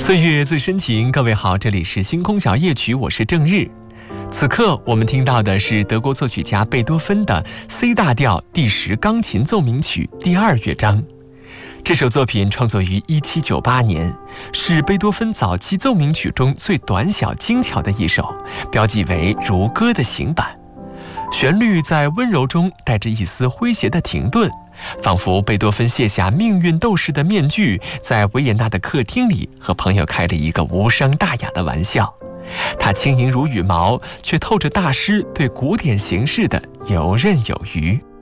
岁月最深情，各位好，这里是星空小夜曲，我是郑日。此刻我们听到的是德国作曲家贝多芬的 C 大调第10钢琴奏鸣曲第2乐章。这首作品创作于1798年，是贝多芬早期奏鸣曲中最短小精巧的一首，标记为如歌的行板。旋律在温柔中带着一丝诙谐的停顿，仿佛贝多芬卸下命运斗士的面具，在维也纳的客厅里和朋友开了一个无伤大雅的玩笑。它轻盈如羽毛，却透着大师对古典形式的游刃有余。